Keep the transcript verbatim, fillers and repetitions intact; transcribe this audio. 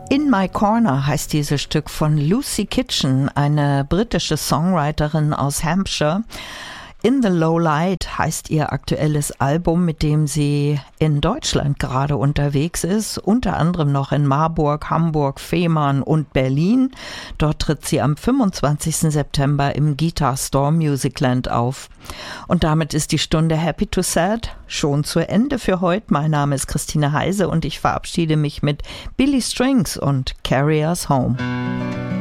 In My Corner heißt dieses Stück von Lucy Kitchen, eine britische Songwriterin aus Hampshire. In the Low Light heißt ihr aktuelles Album, mit dem sie in Deutschland gerade unterwegs ist, unter anderem noch in Marburg, Hamburg, Fehmarn und Berlin. Dort tritt sie am fünfundzwanzigsten September im Guitar Store Musicland auf. Und damit ist die Stunde Happy to Sad schon zu Ende für heute. Mein Name ist Christine Heise und ich verabschiede mich mit Billy Strings und Carry Us Home.